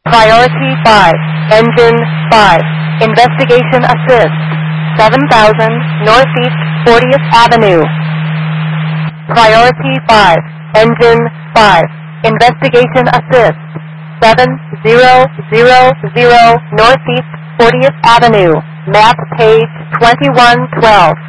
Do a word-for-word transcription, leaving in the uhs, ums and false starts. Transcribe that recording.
Priority five, Engine five, Investigation Assist, seven thousand Northeast fortieth Avenue. Priority five, Engine five, Investigation Assist, seven thousand Northeast fortieth Avenue, map page twenty-one twelve.